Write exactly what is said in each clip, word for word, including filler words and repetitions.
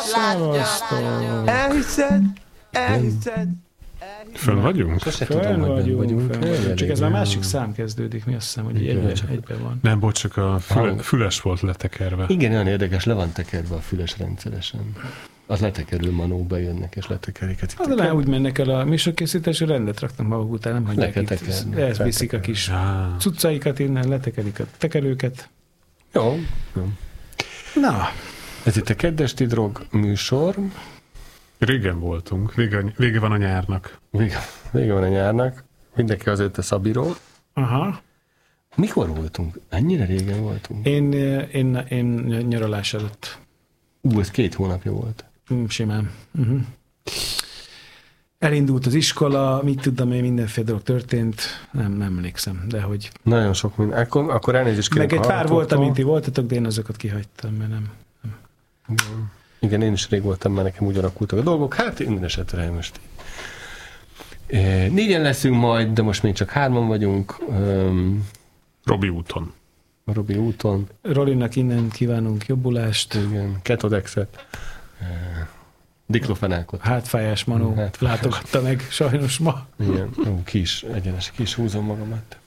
Szevasztok! Elhiszed, elhiszed. Fönn vagyunk? Fönn vagyunk, fönn vagyunk. Csak ez már másik szám kezdődik, mi azt hiszem, hogy egyben, egyben van. Nem, bocs, csak a füle, füles volt letekerve. Igen, olyan érdekes, le van tekerve a füles rendszeresen. Az letekerő manók bejönnek és letekerik. Hát, de már úgy mennek el a műsorkészítés, hogy rendet raknak maguk után, nem hagyják itt. Ezt viszik a kis cuccaikat innen, letekerik a tekerőket. Jó, jó. Na. Ez itt a Keddesti Drog műsor. Régen voltunk, vége, vége van a nyárnak. Vége, vége van a nyárnak. Mindenki azért a Szabiról. Aha. Mikor voltunk? Ennyire régen voltunk? Én, én, én nyaralás előtt. Ú, ez két hónapja volt. Simán. Uh-huh. Elindult az iskola, mit tudom én, mindenféle dolog történt, nem, nem emlékszem, de hogy... Nagyon sok minden. Akkor, akkor elnézést kérek. Meg egy pár volt, amint ti voltatok, de én azokat kihagytam, mert nem... nem. Igen. Igen, én is rég voltam, mert nekem úgy alakultak a dolgok. Hát minden esetre most így. Négyen leszünk majd, de most még csak hárman vagyunk. Um, Robi úton. Robi úton. Rolinak innen kívánunk jobbulást. Igen, ketodexet. Uh, diklofenákot. Hátfájás manó Hátfájás. Látogatta meg sajnos ma. Igen, ó, ki is, egyenes, ki is húzom magamat.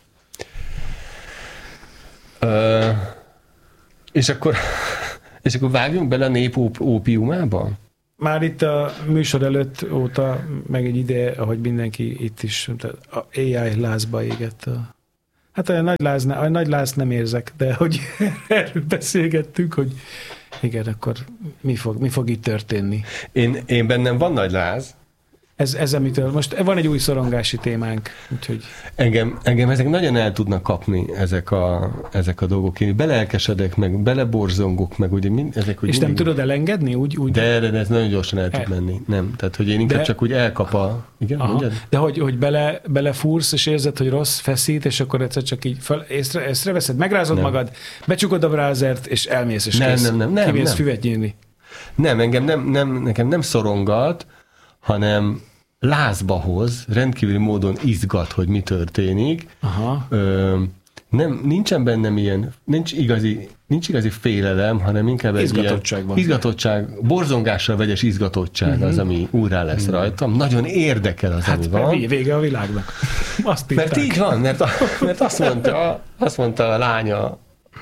Uh, és akkor... És akkor vágjunk bele a nép ópiumába? Már itt a műsor előtt óta, meg egy ide, ahogy mindenki itt is, a á i lázba égett. A... Hát a nagy, láz, a nagy láz nem érzek, de hogy erről beszélgettünk, hogy igen, akkor mi fog, mi fog itt történni? Én, én bennem van nagy láz. Ez, ez amitől, most van egy új szorongási témánk, úgyhogy... Engem, engem ezek nagyon el tudnak kapni, ezek a, ezek a dolgok. Én belelkesedek, meg beleborzongok, meg ugye mind, ezek... És nem mindig... tudod elengedni? Úgy, úgy... De, de, de ez nagyon gyorsan el tud el... menni. Nem, tehát hogy én inkább de... csak úgy elkap a... Igen, de hogy, hogy bele, belefúrsz, és érzed, hogy rossz, feszít, és akkor egyszer csak így fel, észre, észreveszed, megrázod nem. magad, becsukod a browsert, és elmész, és nem, kész. Nem, nem, nem. Kimész nem. füvet nyírni. Nem, engem nem, nem, nekem nem szorongat, hanem lázba hoz, rendkívüli módon izgat, hogy mi történik. Aha. Ö, nem, nincsen bennem ilyen, nincs igazi, nincs igazi félelem, hanem inkább egy izgatottság ilyen izgatottság, borzongással vegyes izgatottság uh-huh. az, ami úrrá lesz uh-huh. rajtam. Nagyon érdekel az, hát, ami van. Vége a világnak. Azt mert így van, mert, a, mert azt, mondta, azt mondta a lánya,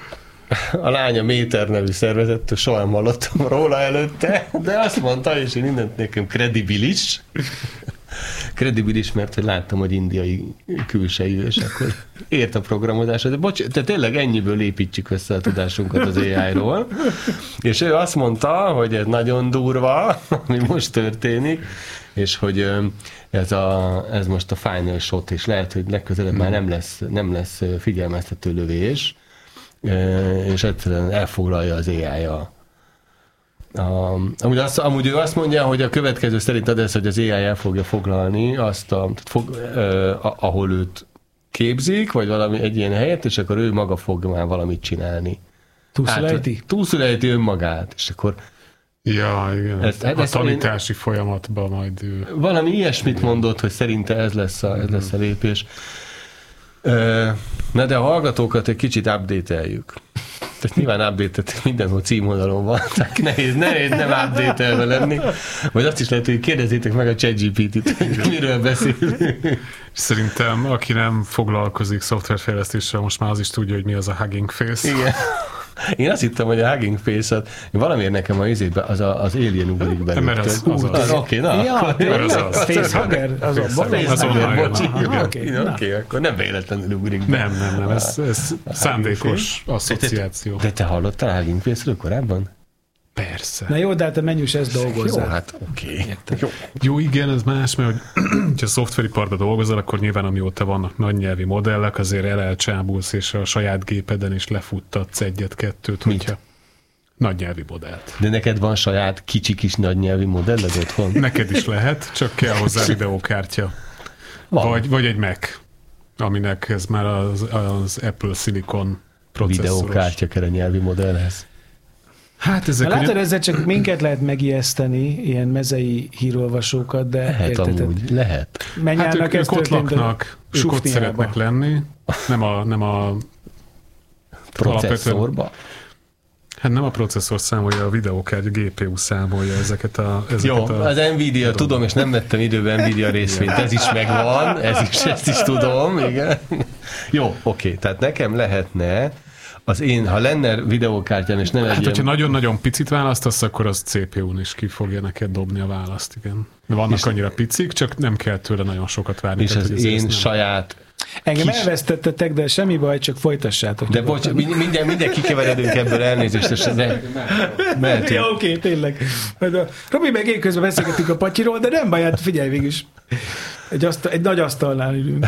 a lánya Méter nevű szervezettől, soha nem hallottam róla előtte, de azt mondta, és én mindent nekem kredibilis, kredibilis, mert hogy láttam, hogy indiai külsejű, és akkor ért a programozásra. De bocs, te tényleg ennyiből építsük össze a tudásunkat az á i-ról. És ő azt mondta, hogy ez nagyon durva, ami most történik, és hogy ez, a, ez most a final shot, és lehet, hogy legközelebb hmm. már nem lesz, nem lesz figyelmeztető lövés, és egyszerűen elfoglalja az á i a A, amúgy, azt, amúgy ő azt mondja, hogy a következő szerint az, hogy az á i el fogja foglalni azt, a, fog, eh, ahol őt képzik, vagy valami egy ilyen helyet, és akkor ő maga fog már valamit csinálni. Túlszulejti? Túlszulejti önmagát, és akkor ja, igen. Ezt, a ezt tanítási én, folyamatban majd ő... Valami ilyesmit mondott, hogy szerinte ez lesz a, ez lesz a lépés. Na de a hallgatókat egy kicsit update-eljük. Tehát nyilván update-et mindenhol címoldalon van, tehát nehéz, nehéz nem update-elve lenni. Vagy azt is lehet, hogy kérdezzétek meg a ChatGPT-t, hogy miről beszélünk. Szerintem, aki nem foglalkozik szoftverfejlesztéssel, most már az is tudja, hogy mi az a Hugging Face. Igen. Én azt hittem, hogy a Hugging Face-at, valamiért nekem az izébe, az, a, az Alien ugrik belőle. Mert az, az, az, az. Oké, na. Ja, az az. Facehugger? Az a Facehugger, bocsi. Oké, akkor nem véletlenül ugrik be. Nem, nem, nem, ez, ez szándékos asszociáció. De te hallottál a Hugging Face-ről korábban? Persze. Na jó, de hát a menjus ezt dolgozzál. Jó, hát oké. Okay. Jó. jó, igen, ez más, mert hogy ha szoftveriparban dolgozol, akkor nyilván amióta vannak nagy nyelvi modellek, azért elelcsábulsz, és a saját gépeden is lefuttatsz egyet-kettőt, hogyha nagy nyelvi modellt. De neked van saját kicsi kis nagy nyelvi modelled otthon? Neked is lehet, csak kell hozzá videókártya. Vagy, vagy egy Mac, aminek ez már az, az Apple Silicon processzoros. Videókártya kell a nyelvi modellhez. Hát ezek látod, ugye... ezzel csak minket lehet megijeszteni, ilyen mezei hírolvasókat, de lehet érteted? amúgy, lehet. Hát ők, ők ott laknak, ők ott szeretnek lenni, nem a, nem a processzorba. Hát nem a processzor számolja, a videókártya, a gé pé u számolja ezeket a... Ezeket Jó, a... az Nvidia, tudom, és nem vettem időben Nvidia részvényt, ez is megvan, ez is, ezt is tudom, igen. Jó, oké, tehát nekem lehetne, az én, ha lenne videókártyám, és nem Hát, egy hogyha ilyen... nagyon-nagyon picit választasz, akkor az cé pé u-n is ki fogja neked dobni a választ, igen. De vannak és annyira picik, csak nem kell tőle nagyon sokat várni. És tehát, az én nem... saját... Engem kis... elvesztettetek, de semmi baj, csak folytassátok. De bocs, mindjárt, mindjárt kikeveredünk ebből, elnézést, és de... Mehetünk. Ja, oké, okay, tényleg. Robi meg én közben beszélgetünk a patyiról, de nem baj, hát figyelj végig is. Egy, asztal, egy nagy asztalnál ülünk.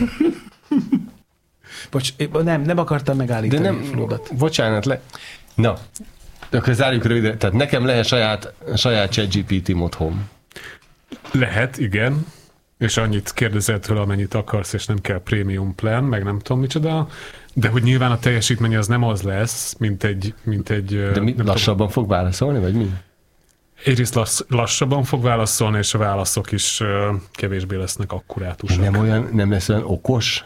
Bocs, nem, nem akartam megállítani. De nem, Flódat. Bocsánat, le... Na, akkor zárjuk röviden. Tehát nekem lehet saját, saját ChatGPT-m otthon. Lehet, igen. És annyit kérdezel tőle, amennyit akarsz, és nem kell premium plan, meg nem tudom micsoda. De hogy nyilván a teljesítmény az nem az lesz, mint egy... Mint egy de mi, lassabban tudom, fog válaszolni, vagy mi? Egyrészt lass, lassabban fog válaszolni, és a válaszok is kevésbé lesznek akkurátusak. Nem olyan, nem lesz olyan okos?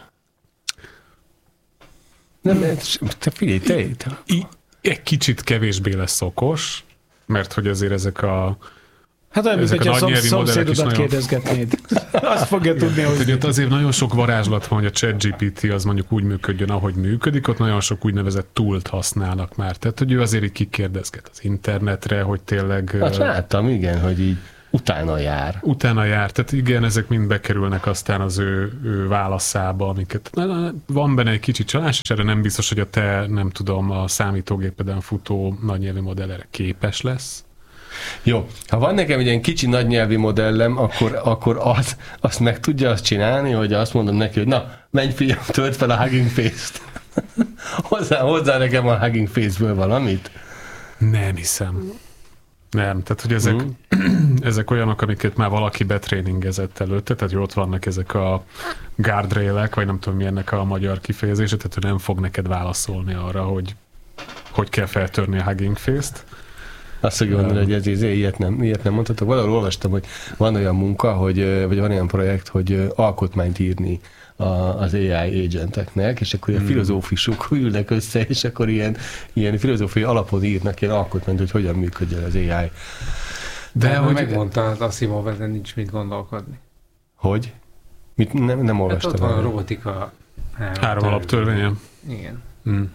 Nem, te figyelj, te, te. I, egy kicsit kevésbé lesz okos, mert hogy azért ezek a Hát olyan, mint ezek hogyha a nagy szomszédodat nagyon... kérdezgetnéd. Azt fogja tudni, hogy... Hogy ott azért nagyon sok varázslat van, hogy a ChatGPT az mondjuk úgy működjön, ahogy működik, ott nagyon sok úgynevezett toolt használnak már. Tehát, hogy ő azért így kikérdezget az internetre, hogy tényleg... Hát láttam, igen, hogy így utána jár. Utána jár, tehát igen, ezek mind bekerülnek aztán az ő, ő válaszába, amiket van benne egy kicsi csalás, és erre nem biztos, hogy a te, nem tudom, a számítógépeden futó nagynyelvi modell erre képes lesz. Jó, ha van nekem egy ilyen kicsi nagynyelvi modellem, akkor, akkor az, azt meg tudja azt csinálni, hogy azt mondom neki, hogy na, menj fiam, tölt fel a Hugging Face-t. hozzá, hozzá nekem a Hugging Face-ből valamit. Nem hiszem. Nem, tehát hogy ezek, mm. ezek olyanok, amiket már valaki betréningezett előtte, tehát hogy ott vannak ezek a guardrailek, vagy nem tudom mi ennek a magyar kifejezése, tehát hogy nem fog neked válaszolni arra, hogy hogy kell feltörni a Hugging Face-t. Azt fogja mondani, hogy ez, ez ilyet, nem, ilyet nem mondhatok. Valahol olvastam, hogy van olyan munka, hogy, vagy van olyan projekt, hogy alkotmányt írni a, az á i agenteknek, és akkor ilyen hmm. filozófusok ülnek össze, és akkor ilyen, ilyen filozófiai alapon írnak ilyen alkotmányt, hogy hogyan működjön az á i. De, De hogy megmondta az Asimov, ezen nincs mit gondolkodni. Hogy? Mit, nem, nem olvastam. Hát ott van a robotika három, három alaptörvénye. Igen. Hmm.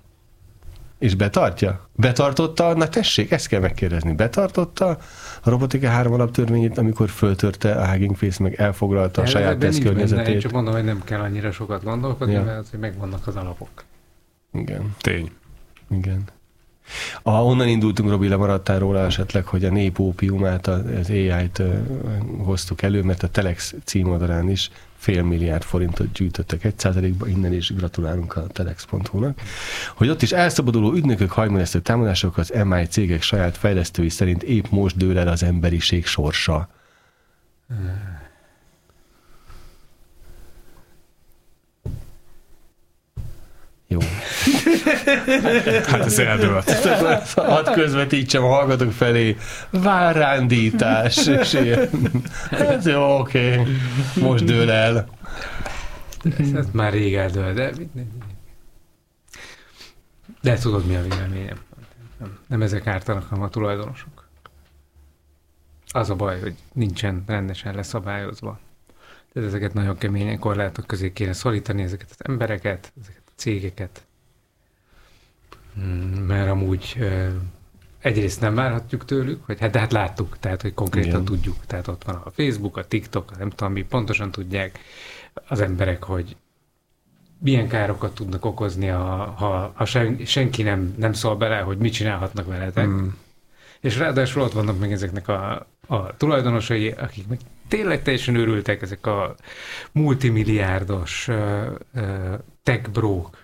És betartja? Betartotta? Na tessék, ezt kell megkérdezni. Betartotta a robotika három alaptörvényét, amikor föltörte a Hugging Face, meg elfoglalta a de saját tesztkörnyezetét? Én csak mondom, hogy nem kell annyira sokat gondolkodni, ja. mert azért megvannak az alapok. Igen. Tény. Igen. A, onnan indultunk, Robi, lemaradtál róla esetleg, hogy a nép ópiumát, az á i-t uh, hoztuk elő, mert a Telex címoldalán is fél milliárd forintot gyűjtöttek egy százalékba, innen is gratulálunk a telex pont hu-nak, hogy ott is elszabaduló ügynökök hajmeresztő támadások az em i cégek saját fejlesztői szerint épp most dől el az emberiség sorsa. Jó. Hát ez eldőlt. Hadd közvetítsem a hallgatók felé. Várrándítás. És ilyen. Ez jó, oké. Okay. Most dől el. Ez, ez már rég eldől, de... De tudod, mi a véleményem. Nem, nem ezek ártanak, hanem a tulajdonosok. Az a baj, hogy nincsen rendesen leszabályozva. Tehát ezeket nagyon keményen korlátok közé kéne szorítani, ezeket az embereket, ezeket a cégeket. Mert amúgy egyrészt nem várhatjuk tőlük, hogy hát, de hát láttuk, tehát hogy konkrétan igen. tudjuk. Tehát ott van a Facebook, a TikTok, nem tudom mi, pontosan tudják az emberek, hogy milyen károkat tudnak okozni, a, ha, ha sen, senki nem, nem szól bele, hogy mit csinálhatnak veletek. Mm. És ráadásul ott vannak meg ezeknek a, a tulajdonosai, akik meg tényleg teljesen őrültek, ezek a multimilliárdos uh, uh, tech brók.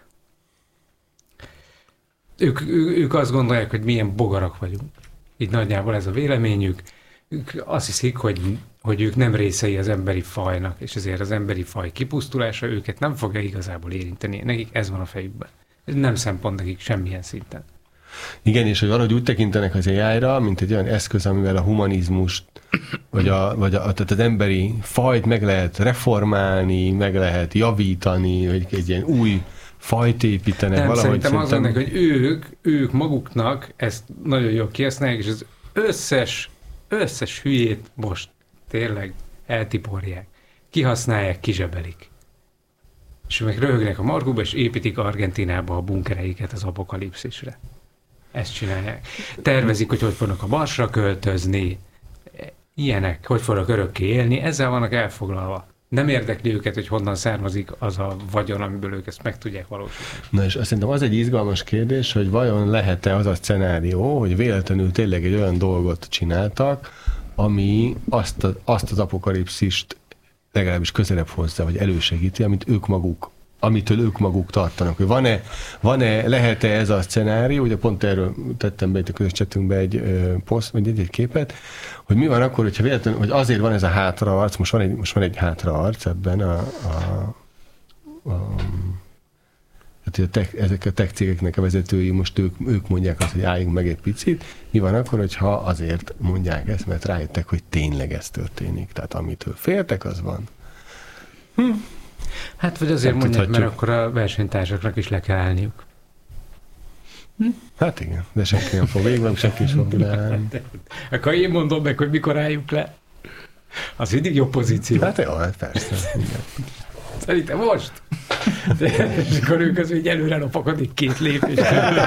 Ők, ő, ők azt gondolják, hogy milyen bogarak vagyunk. Így nagyjából ez a véleményük. Ők azt hiszik, hogy, hogy ők nem részei az emberi fajnak, és ezért az emberi faj kipusztulása őket nem fogja igazából érinteni. Nekik ez van a fejükben. Ez nem szempont nekik semmilyen szinten. Igen, és hogy valahogy úgy tekintenek az á i-ra, mint egy olyan eszköz, amivel a humanizmust, vagy, a, vagy a, tehát az emberi fajt meg lehet reformálni, meg lehet javítani, vagy egy ilyen új fajt építenek nem, valahogy. szerintem az szerintem... vannak, hogy ők, ők maguknak ezt nagyon jól kihasználják, és az összes, összes hülyét most tényleg eltiporják. Kihasználják, kizsebelik. És meg röhögnek a markukba, és építik Argentinába a bunkereiket az apokalipszisre. Ezt csinálják. Tervezik, hogy hogy fognak a Marsra költözni, ilyenek, hogy fognak örökké élni, ezzel vannak elfoglalva. Nem érdekli őket, hogy honnan származik az a vagyon, amiből ők ezt meg tudják valósítani. Na és azt szerintem az egy izgalmas kérdés, hogy vajon lehet-e az a szenárió, hogy véletlenül tényleg egy olyan dolgot csináltak, ami azt, a, azt az apokalipszist legalábbis közelebb hozza, vagy elősegíti, amit ők maguk, amitől ők maguk tartanak. Hogy van-e, van-e, lehet-e ez a szenárió, ugye pont erről tettem be itt a közös chatünkbe egy ö, poszt, vagy egy, egy képet, hogy mi van akkor, hogyha véletlenül, hogy azért van ez a hátraarc, most van egy, most van egy hátraarc ebben a, a, a hát a tech, ezek a tech cégeknek a vezetői, most ők, ők mondják azt, hogy álljunk meg egy picit. Mi van akkor, hogyha azért mondják ezt, mert rájöttek, hogy tényleg ez történik. Tehát amitől féltek, az van. Hm. Hát vagy azért Nem mondják, tudhatjuk. mert akkor a versenytársaknak is le kell állniuk. Hm? Hát igen, de senki nem fog végül, senki sem fog leállni. Akkor én mondom meg, hogy mikor álljuk le. Az mindig jó pozíció. Hát jó, hát persze. Igen. Szerintem most. De, és akkor ők az, hogy előre lopakodik két lépés.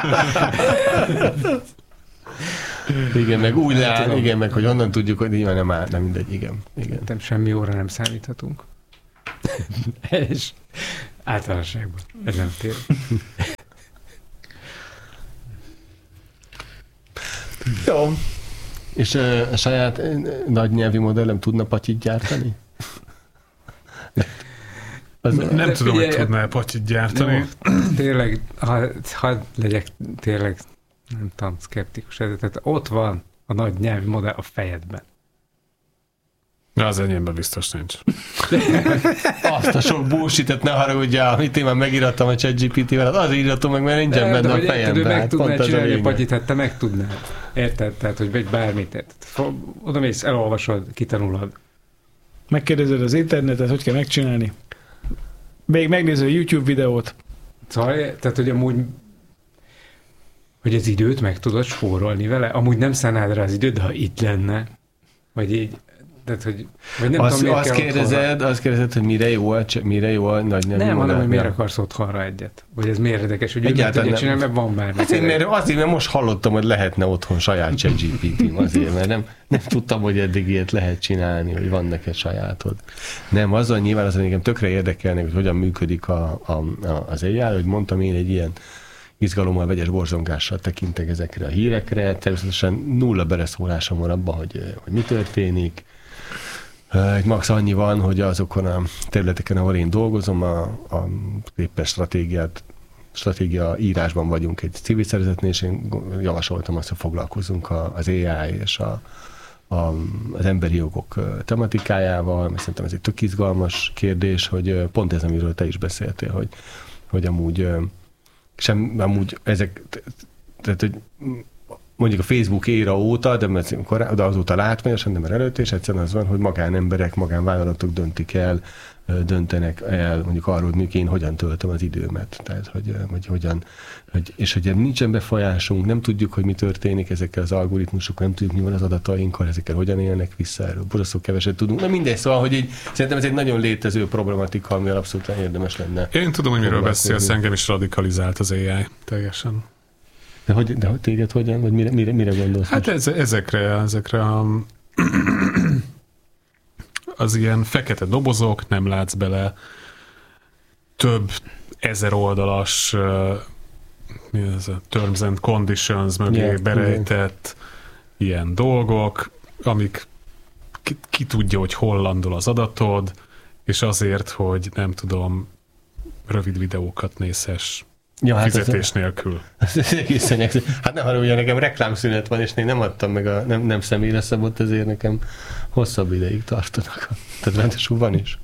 Igen, meg úgy leáll, igen, meg hogy onnan tudjuk, hogy nyilván nem áll, nem mindegy, igen. igen. Nem semmi óra nem számíthatunk. És általánosságban ez nem tér. Jó. És uh, a saját uh, nagy nyelvi modellem tudna patyit gyártani? Az, Nem De tudom, figyelj, hogy tudná patyit gyártani. Jó, tényleg, ha, ha legyek tényleg, nem tudom, szkeptikus, tehát ott van a nagy nyelvi modell a fejedben. De az enyémben biztos nincs. azt a sok bullshit-et ne haragudjál, amit én már megírattam a ChatGPT-vel, az írhatom meg, mert nincsen benne a fejemben. Meg Hát tudnád pont ez a csinálni a lényeg. patyit, hát te meg tudnád. Érted? Tehát, hogy vagy bármit. érted. Oda mész, elolvasod, kitanulod. Megkérdezed az internetet, hogy kell megcsinálni. Még megnézed a YouTube videót. Szóval, tehát, hogy amúgy hogy az időt meg tudod spórolni vele. Amúgy nem szánnád rá az időt, de ha itt lenne, vagy így, tehát, hogy, vagy nem Azt, tudom, miért azt, kell kérdezed, otthonra. azt kérdezed, hogy mire jó a, cse- mire jó a nagy nyelvi Nem, modell? hanem, hogy miért Ja. akarsz otthonra egyet. Vagy ez miért érdekes, hogy ő meg Egyáltalán tudja nem. csinálni, mert van bármi. Azért, mert, azért, mert most hallottam, hogy lehetne otthon saját ChatGPT-m, azért, mert nem, nem tudtam, hogy eddig ilyet lehet csinálni, hogy van neked sajátod. Nem, azzal nyilván az engem tökre érdekelnek, hogy hogyan működik a, a, a, az á i, hogy mondtam én egy ilyen izgalommal, vegyes borzongással tekintek ezekre a hírekre, természetesen nulla beleszólásom van abban, hogy, hogy mi történik. Egy max annyi van, hogy azokon a területeken, ahol én dolgozom, a, a éppen stratégiát, stratégia írásban vagyunk egy civil szervezetnél, és én javasoltam azt, hogy foglalkozunk a, az á i és a, a, az emberi jogok tematikájával, mert szerintem ez egy tök izgalmas kérdés, hogy pont ez, amiről te is beszéltél, hogy, hogy amúgy sem, amúgy ezek, tehát, hogy mondjuk a Facebook éra óta, de, mert, de azóta látványosan, de már előtt, és egyszerűen az van, hogy magánemberek, magánvállalatok döntik el, döntenek el mondjuk arról, hogy én hogyan töltöm az időmet. Tehát, hogy, hogy hogyan, hogy, és hogy nincsen befolyásunk, nem tudjuk, hogy mi történik ezekkel az algoritmusokkal, nem tudjuk, mi van az adatainkkal, ezekkel hogyan élnek vissza, erről borzasztó keveset tudunk. Na mindegy, szóval, hogy így, szerintem ez egy nagyon létező problematika, amivel abszolút érdemes lenne. Én tudom, hogy miről foglalkozni. beszélsz, engem is radikalizált az á i teljesen. De hogy, de hogy téged hogyan, vagy mire, mire, mire gondolsz? Hát ez, ezekre, ezekre a, az ilyen fekete dobozok, nem látsz bele, több ezer oldalas uh, mi ez a Terms and Conditions mögé Yeah, berejtett igen. ilyen dolgok, amik ki, ki tudja, hogy hol landol az adatod, és azért, hogy nem tudom, rövid videókat nézhess Ja, hát fizetés ez, nélkül. ez egészen egyszerű. Hát ne haragudj, nekem reklámszünet van, és én nem adtam meg a nem, nem személyre szabott, ezért nekem hosszabb ideig tartanak. Tehát ráadásul van is.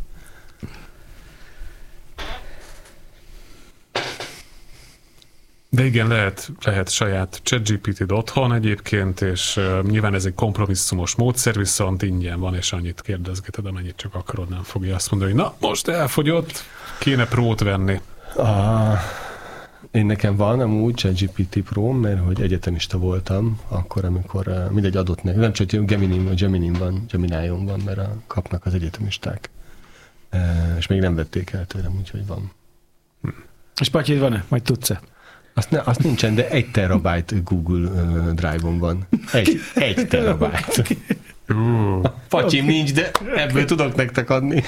De igen, lehet, lehet saját ChatGPT-d otthon egyébként, és uh, nyilván ez egy kompromisszumos módszer, viszont ingyen van, és annyit kérdezgeted, amennyit csak akarod, nem fogja azt mondani, hogy na, most elfogyott, kéne prót venni. Ah, Én nekem van amúgy ChatGPT Pro, mert hogy egyetemista voltam, akkor, amikor uh, mindegy adott nekem, nem csak Gemini, Gemini van, Gemini-on van, mert a, kapnak az egyetemisták. Uh, és még nem vették el tőlem, úgyhogy van. Hm. És Patyi, van-e? Majd tudsz-e? Azt, ne, azt nincsen, de egy terabyte Google uh, Drive-on van. Egy, egy terabyte. Uh. Patyim nincs, de ebből tudok nektek adni.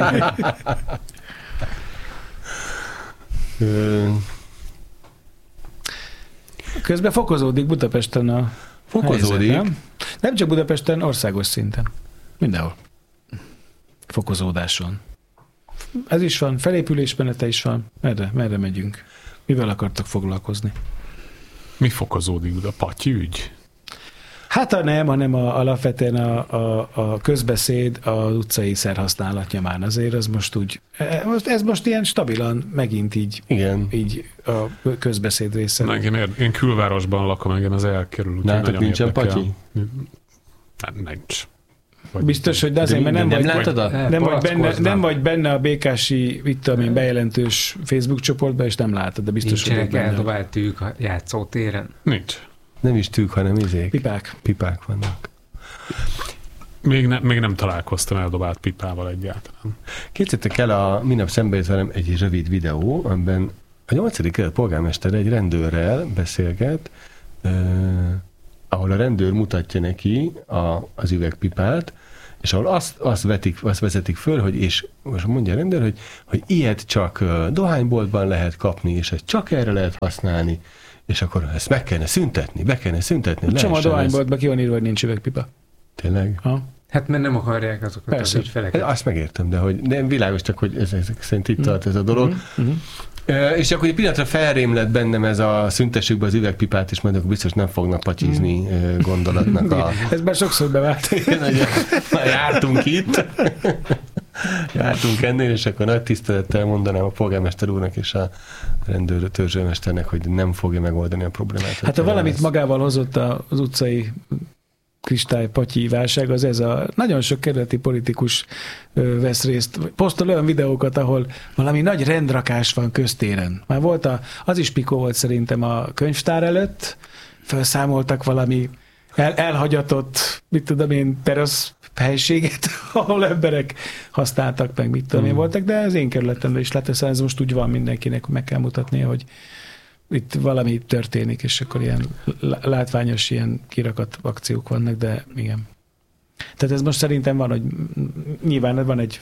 Közben fokozódik Budapesten a Fokozódik? helyzet, nem? Nem csak Budapesten, országos szinten. Mindenhol. Fokozódáson. Ez is van, felépülésmenete is van. Merre, merre megyünk? Mivel akartak foglalkozni? Mi fokozódik? A Patyi ügy? Hát a nem, hanem a, alapvetően a, a, a közbeszéd az utcai szerhasználat nyomán. Azért ez most úgy, ez most ilyen stabilan megint így, igen. így a közbeszéd része. Na, én, én külvárosban lakom, engem az elkerül. Nátok nincsen Patyi? Nem, nincs. Vagy biztos, hogy de azért, mert nem, nem, vagy, látod a... nem, vagy benne, nem vagy benne a bé ká-si, mit tudom én, bejelentős Facebook csoportban, és nem látod, de biztos, nincsenek hogy benne. Nincsenek eldobált tűk a játszótéren? Nincs. Nem is tűk, hanem izék. Pipák. Pipák vannak. Még, ne, még nem találkoztam eldobált pipával egyáltalán. Képzeljétek el, a minap szembe jött velem egy rövid videó, amiben a nyolcadik kerület polgármester egy rendőrrel beszélget, eh, ahol a rendőr mutatja neki a, az üvegpipát, és ahol azt, azt, vetik, azt vezetik föl, hogy és most mondja a rendőr, hogy, hogy ilyet csak dohányboltban lehet kapni, és ezt csak erre lehet használni, és akkor ezt meg kellene szüntetni, be kellene szüntetni. Csomó a dohányboltban ki van írva, hogy nincs üvegpipa. Tényleg? Ha? Hát mert nem akarják azokat persze. az ügyfeleket. Azt megértem, de hogy nem világos, csak hogy ez, ezek szerint itt tart ez a dolog. Mm-hmm. Uh, és akkor egy pillanatra felrém lett bennem ez a szüntessük be az üvegpipát, és majd akkor biztos nem fognak pacsizni uh, gondolatnak a... Ez már sokszor bevált. Jártunk itt. Jártunk ennél, és akkor nagy tisztelettel mondanám a polgármester úrnak és a rendőr törzsőmesternek, hogy nem fogja megoldani a problémát. Hát ha valamit lesz. Magával hozott az utcai kristálypatyi válság, az ez a nagyon sok kerületi politikus ö, vesz részt, posztol olyan videókat, ahol valami nagy rendrakás van köztéren. Már volt a, az is pikó volt szerintem a könyvtár előtt, felszámoltak valami el, elhagyatott, mit tudom én, terasz helységet, ahol emberek használtak meg, mit tudom én voltak, de az én kerületemben is lehet, ez most úgy van, mindenkinek meg kell mutatnia, hogy itt valami történik, és akkor ilyen látványos ilyen kirakat akciók vannak, de igen. Tehát ez most szerintem van, hogy nyilván van egy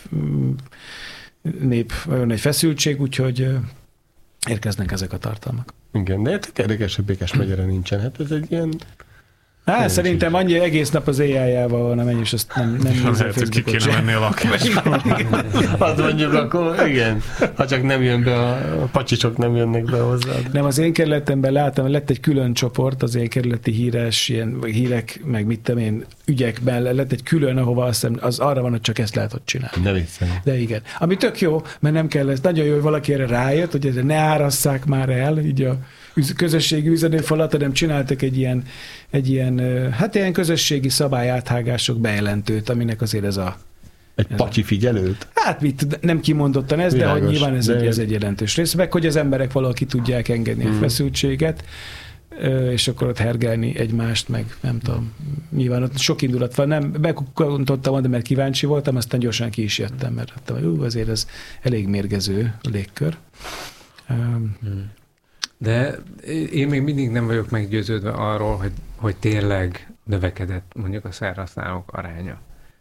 nép, olyan egy feszültség, úgyhogy érkeznek ezek a tartalmak. Igen, de hát érdekes, hogy Békás megyere nincsen. Hát ez egy ilyen... Hát szerintem annyi egész nap az á i-jával van, amennyi, és azt nem, nem nézem Azért, hogy ki kéne menni a lakásba. Azt mondjuk akkor, igen. Ha csak nem jön be, a, a pacsicsok nem jönnek be hozzád. Nem, az én kerületemben láttam, lett egy külön csoport, az én kerületi híres, ilyen hírek, meg mit tudom én, ügyekben lett egy külön, ahova azt hiszem, az arra van, hogy csak ezt lehet ott csinálni. Ne viccelj. De igen. Ami tök jó, mert nem kell ez. Nagyon jó, hogy valaki erre rájött, hogy ezzel ne árasszák már el, így a közösségi üzenőfalat, hanem csináltak egy ilyen, egy ilyen, hát ilyen közösségi szabályáthágások bejelentőt, aminek azért ez a... Egy ez pacsi a, figyelőt? Hát mit, nem kimondottan ez, világos, de hogy nyilván ez, de egy, ez egy jelentős rész. Meg, hogy az emberek valaki tudják engedni hmm. a feszültséget, és akkor ott hergelni egymást, meg nem tudom, nyilván ott sok indulat van, nem, megkontottam, de mert kíváncsi voltam, aztán gyorsan ki is jöttem, mert hogy ú, azért ez elég mérgező légkör. Um, hmm. De én még mindig nem vagyok meggyőződve arról, hogy, hogy tényleg növekedett mondjuk a szerhasználók aránya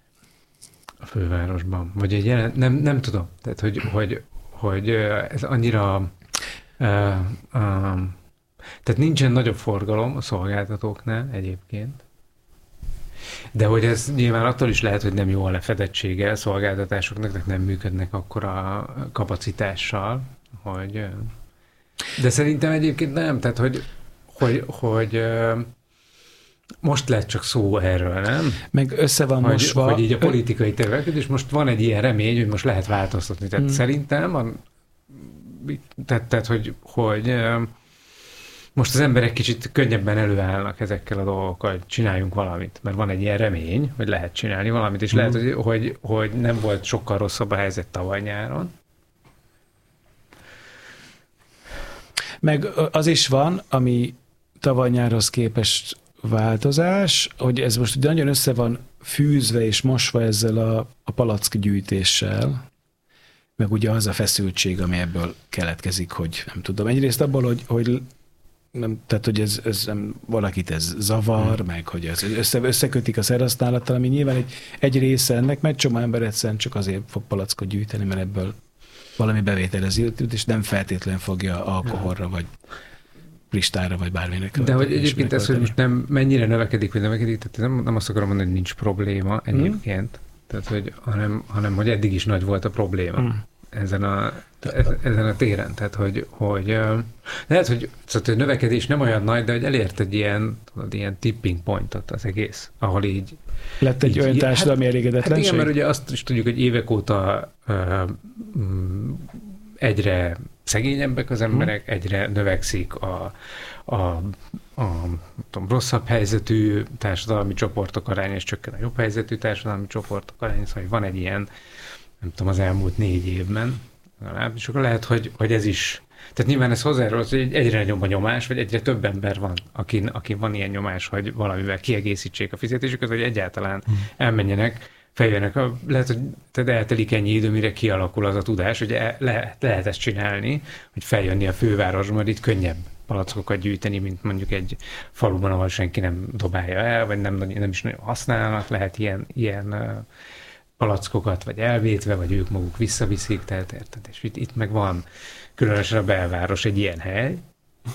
a fővárosban. Vagy egy jelen, nem, nem tudom. Tehát, hogy, hogy, hogy ez annyira... Uh, uh, tehát nincsen nagyobb forgalom a szolgáltatóknál egyébként. De hogy ez nyilván attól is lehet, hogy nem jó a lefedettsége a szolgáltatásoknak, tehát nem működnek akkor a kapacitással, hogy... De szerintem egyébként nem, tehát hogy, hogy, hogy most lett csak szó erről, nem? Meg össze van hogy, mosva. Hogy így a politikai területek, most van egy ilyen remény, hogy most lehet változtatni. Tehát hmm. szerintem, a, tehát, tehát hogy, hogy most az emberek kicsit könnyebben előállnak ezekkel a dolgokkal, hogy csináljunk valamit, mert van egy ilyen remény, hogy lehet csinálni valamit, és hmm. lehet, hogy, hogy, hogy nem volt sokkal rosszabb a helyzet tavaly nyáron. Meg az is van, ami tavaly nyárhoz képest változás, hogy ez most nagyon össze van fűzve és mosva ezzel a, a palack gyűjtéssel, meg ugye az a feszültség, ami ebből keletkezik, hogy nem tudom. Egyrészt abból, hogy, hogy nem, tehát, hogy ez, ez nem, valakit ez zavar, hmm. meg hogy ez össze, összekötik a szerhasználattal, ami nyilván egy, egy része ennek, mert csomó ember egyszerűen csak azért fog palackot gyűjteni, mert ebből valami bevételez jut, és nem feltétlenül fogja alkoholra, vagy listára, vagy bárminek. De hogy egyébként ez, hogy most nem mennyire növekedik, vagy növekedik, tehát nem, nem azt akarom mondani, hogy nincs probléma egyébként, hmm. tehát, hogy, hanem, hanem hogy eddig is nagy volt a probléma. Hmm. Ezen a, ezen a téren. Tehát, hogy, hogy lehet, hogy szóval a növekedés nem olyan nagy, de hogy elért egy ilyen, tudod, ilyen tipping pointot az egész, ahol így... Lett egy így, olyan társadalmi hát, elégedetlenség? Hát igen, mert ugye azt is tudjuk, hogy évek óta uh, egyre szegényebbek az emberek, hmm. egyre növekszik a, a, a tudom, rosszabb helyzetű társadalmi csoportok aránya, és csökken a jobb helyzetű társadalmi csoportok aránya, szóval van egy ilyen, nem tudom, az elmúlt négy évben, és akkor lehet, hogy, hogy ez is, tehát nyilván ez hozzájárul, hogy egyre nagyobb a nyomás, vagy egyre több ember van, akin, akin van ilyen nyomás, hogy valamivel kiegészítsék a fizetésüket, vagy egyáltalán hmm. elmenjenek, feljönnek, a, lehet, hogy tehát eltelik ennyi idő, mire kialakul az a tudás, hogy el, lehet, lehet ezt csinálni, hogy feljönni a fővárosban, mert itt könnyebb palackokat gyűjteni, mint mondjuk egy faluban, ahol senki nem dobálja el, vagy nem, nem is nagyon használnak, lehet ilyen, ilyen palackokat, vagy elvétve, vagy ők maguk visszaviszik, tehát érted, és itt, itt meg van különösen a belváros egy ilyen hely,